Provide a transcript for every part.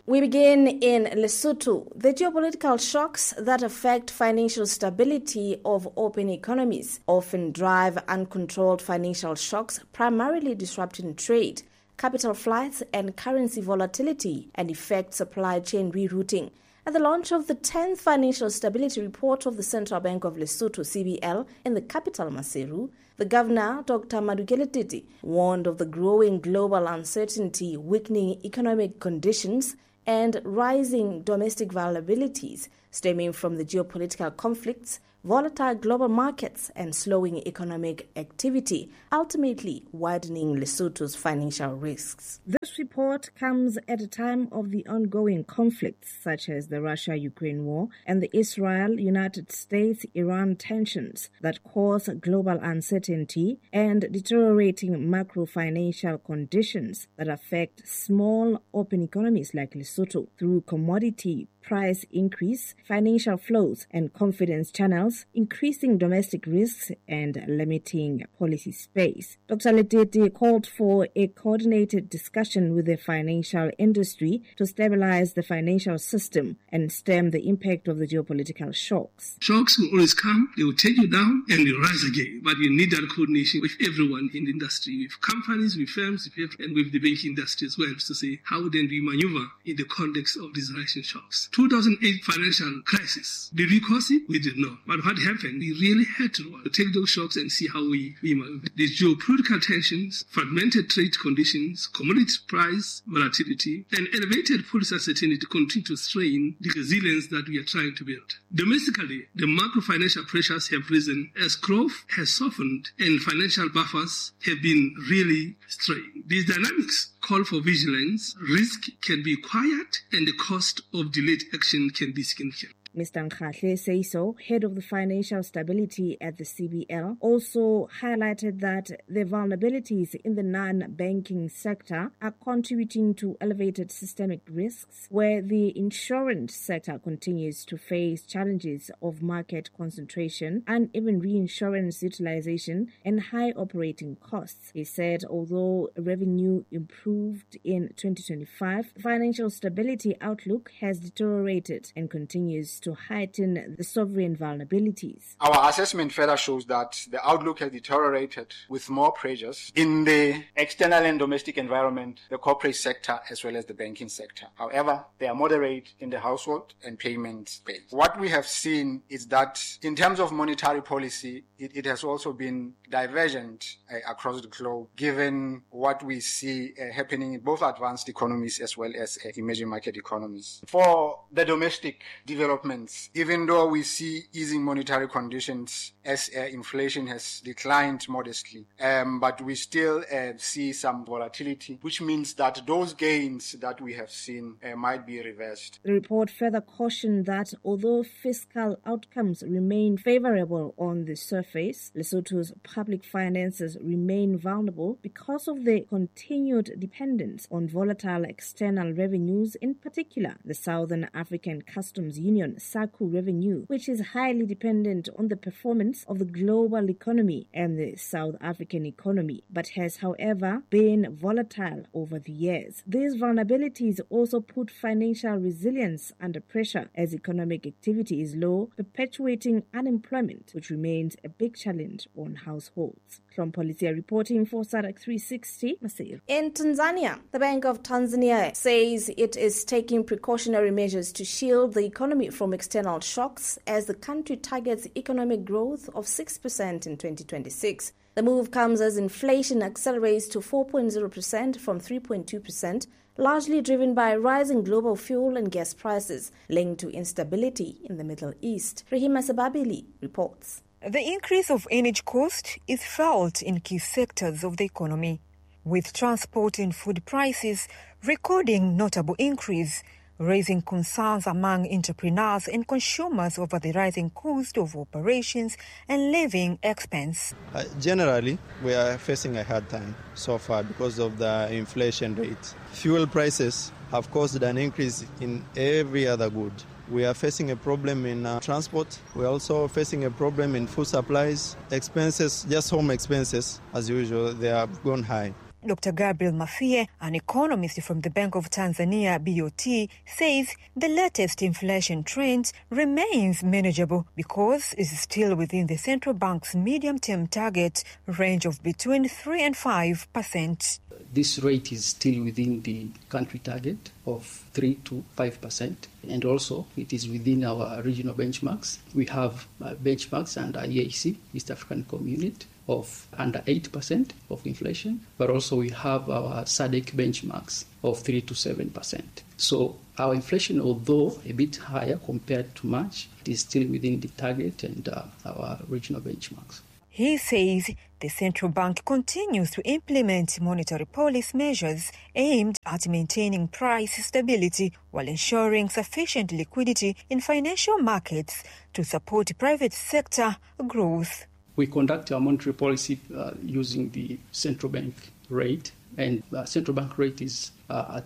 We begin in Lesotho. The geopolitical shocks that affect financial stability of open economies often drive uncontrolled financial shocks, primarily disrupting trade, capital flights and currency volatility, and affect supply chain rerouting. At the launch of the 10th Financial Stability Report of the Central Bank of Lesotho, CBL, in the capital Maseru, the governor, Dr. Madukele Tete, warned of the growing global uncertainty, weakening economic conditions, and rising domestic vulnerabilities stemming from the geopolitical conflicts, volatile global markets, and slowing economic activity, ultimately widening Lesotho's financial risks. This report comes at a time of the ongoing conflicts such as the Russia-Ukraine war and the Israel-United States-Iran tensions that cause global uncertainty and deteriorating macro-financial conditions that affect small open economies like Lesotho through commodity price increase, financial flows and confidence channels, increasing domestic risks and limiting policy space. Dr. Letete called for a coordinated discussion with the financial industry to stabilize the financial system and stem the impact of the geopolitical shocks. Shocks will always come, they will take you down and you rise again. But you need that coordination with everyone in the industry, with companies, with firms, and with the banking industry as well, to say how then do we maneuver in the context of these rising shocks. 2008 financial crisis. Did we cause it? We did not. But what happened? We really had to take those shocks and see how we maneuver. The geopolitical tensions, fragmented trade conditions, commodity price volatility, and elevated policy uncertainty continue to strain the resilience that we are trying to build. Domestically, the macro-financial pressures have risen as growth has softened and financial buffers have been really strained. These dynamics call for vigilance. Risk can be quiet and the cost of delayed action can be significant. Mr. Nkhahle Seiso, head of the financial stability at the CBL, also highlighted that the vulnerabilities in the non-banking sector are contributing to elevated systemic risks, where the insurance sector continues to face challenges of market concentration, uneven reinsurance utilization, and high operating costs. He said although revenue improved in 2025, the financial stability outlook has deteriorated and continues to heighten the sovereign vulnerabilities. Our assessment further shows that the outlook has deteriorated with more pressures in the external and domestic environment, the corporate sector, as well as the banking sector. However, they are moderate in the household and payment space. What we have seen is that in terms of monetary policy, it has also been divergent across the globe, given what we see happening in both advanced economies as well as emerging market economies. For the domestic developments, even though we see easing monetary conditions as inflation has declined modestly, but we still see some volatility, which means that those gains that we have seen might be reversed. The report further cautioned that although fiscal outcomes remain favorable on the surface, Lesotho's public finances remain vulnerable because of the continued dependence on volatile external revenues, in particular the Southern African Customs Union SACU revenue, which is highly dependent on the performance of the global economy and the South African economy, but has, however, been volatile over the years. These vulnerabilities also put financial resilience under pressure as economic activity is low, perpetuating unemployment, which remains a big challenge on households. From Policia reporting for SADC 360, Maseru. In Tanzania, the Bank of Tanzania says it is taking precautionary measures to shield the economy from external shocks as the country targets economic growth of 6% in 2026. The move comes as inflation accelerates to 4.0% from 3.2%, largely driven by rising global fuel and gas prices linked to instability in the Middle East. Rahima Sababili reports. The increase of energy cost is felt in key sectors of the economy, with transport and food prices recording notable increase, raising concerns among entrepreneurs and consumers over the rising cost of operations and living expense. Generally, we are facing a hard time so far because of the inflation rate. Fuel prices have caused an increase in every other good. We are facing a problem in transport. We're also facing a problem in food supplies. Expenses, just home expenses, as usual, they have gone high. Dr. Gabriel Mafie, an economist from the Bank of Tanzania, BOT, says the latest inflation trend remains manageable because it is still within the central bank's medium-term target range of between 3 and 5%. This rate is still within the country target of 3 to 5%, and also it is within our regional benchmarks. We have benchmarks under EAC, East African Community, of under 8% of inflation, but also we have our SADC benchmarks of 3 to 7%. So our inflation, although a bit higher compared to March, it is still within the target and our regional benchmarks. He says the central bank continues to implement monetary policy measures aimed at maintaining price stability while ensuring sufficient liquidity in financial markets to support private sector growth. We conduct our monetary policy using the central bank rate, and central bank rate is at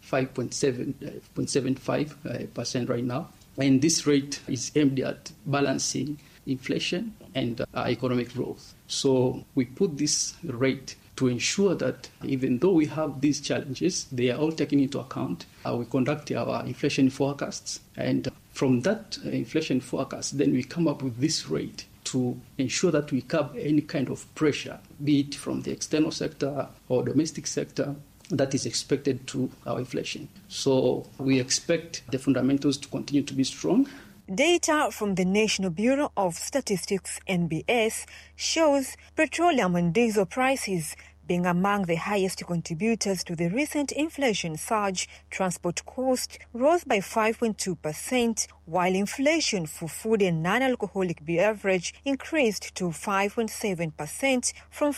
5.75% right now. And this rate is aimed at balancing inflation and economic growth. So we put this rate to ensure that even though we have these challenges, they are all taken into account. We conduct our inflation forecasts, and from that inflation forecast, then we come up with this rate to ensure that we curb any kind of pressure, be it from the external sector or domestic sector, that is expected to our inflation. So we expect the fundamentals to continue to be strong. Data from the National Bureau of Statistics, NBS, shows petroleum and diesel prices being among the highest contributors to the recent inflation surge. Transport costs rose by 5.2%, while inflation for food and non-alcoholic beverage increased to 5.7% from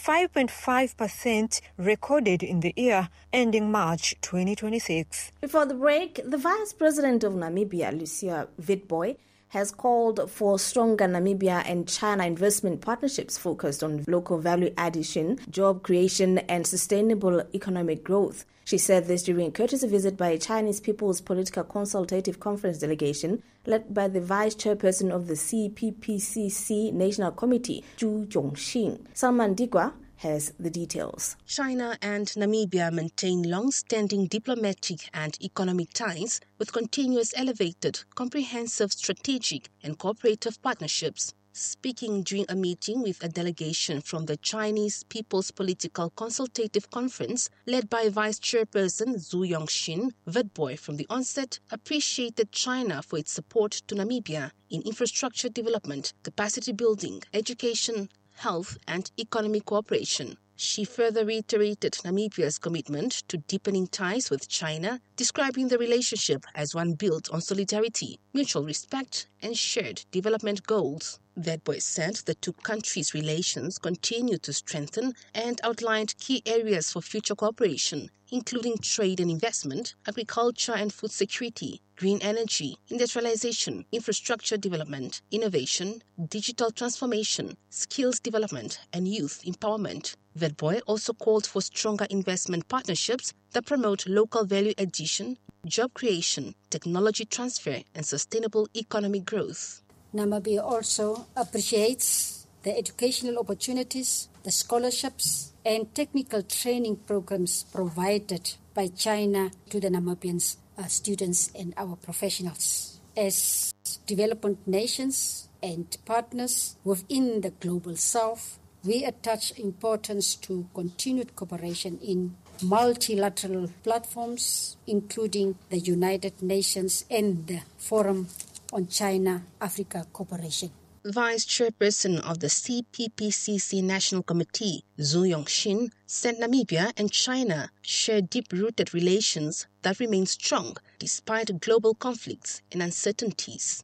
5.5% recorded in the year ending March 2026. Before the break, the Vice President of Namibia, Lucia Witbooi, has called for stronger Namibia and China investment partnerships focused on local value addition, job creation, and sustainable economic growth. She said this during a courtesy visit by a Chinese People's Political Consultative Conference delegation led by the Vice Chairperson of the CPPCC National Committee, Zhu Zhongxin. Salman Digwa has the details. China and Namibia maintain long-standing diplomatic and economic ties with continuous elevated, comprehensive strategic and cooperative partnerships. Speaking during a meeting with a delegation from the Chinese People's Political Consultative Conference led by Vice Chairperson Zhu Yongxin, Witbooi from the onset appreciated China for its support to Namibia in infrastructure development, capacity building, education, health and economic cooperation. She further reiterated Namibia's commitment to deepening ties with China, describing the relationship as one built on solidarity, mutual respect, and shared development goals. Witbooi said the two countries' relations continue to strengthen and outlined key areas for future cooperation, including trade and investment, agriculture and food security, green energy, industrialization, infrastructure development, innovation, digital transformation, skills development, and youth empowerment. Witbooi also called for stronger investment partnerships that promote local value addition, job creation, technology transfer, and sustainable economic growth. Namibia also appreciates the educational opportunities, the scholarships, and technical training programs provided by China to the Namibian students and our professionals. As developing nations and partners within the Global South, we attach importance to continued cooperation in multilateral platforms, including the United Nations and the Forum on China-Africa Cooperation. Vice Chairperson of the CPPCC National Committee, Zhu Yongxin, said Namibia and China share deep-rooted relations that remain strong despite global conflicts and uncertainties.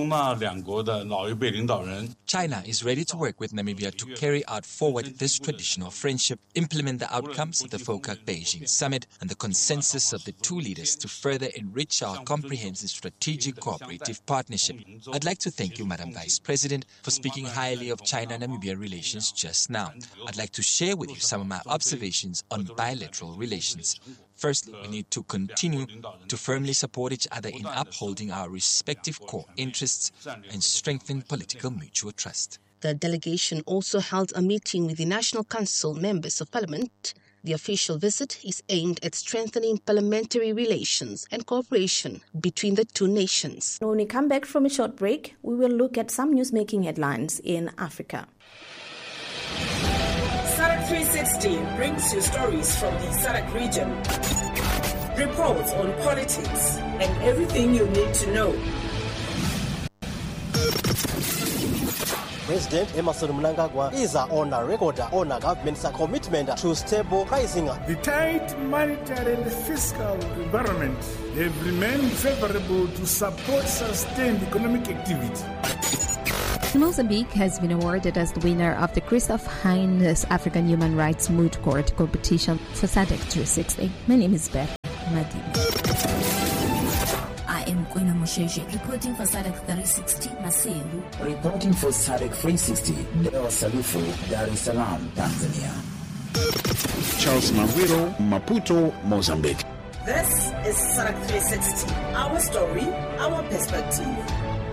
China is ready to work with Namibia to carry out forward this traditional friendship, implement the outcomes of the FOCAC Beijing Summit and the consensus of the two leaders to further enrich our comprehensive strategic cooperative partnership. I'd like to thank you, Madam Vice President, for speaking highly of China-Namibia relations just now. I'd like to share with you some of my observations on bilateral relations. Firstly, we need to continue to firmly support each other in upholding our respective core interests and strengthen political mutual trust. The delegation also held a meeting with the National Council members of Parliament, The official visit is aimed at strengthening parliamentary relations and cooperation between the two nations. When we come back from a short break, we will look at some news-making headlines in Africa. SADC 360 brings you stories from the SADC region, reports on politics, and everything you need to know. President Emmerson Mnangagwa is on a record on a government's commitment to stable pricing. The tight monetary and fiscal environment have remained favorable to support sustained economic activity. Mozambique has been awarded as the winner of the Christoph Heinz African Human Rights Moot Court competition for SADC 360. My name is Beth Madi. I am Kwena Mosheje, reporting for SADC 360, Maseru. Reporting for SADC 360, Deo Salufu, Dar es Salaam, Tanzania. Charles Maviro, Maputo, Mozambique. This is SADC 360, our story, our perspective.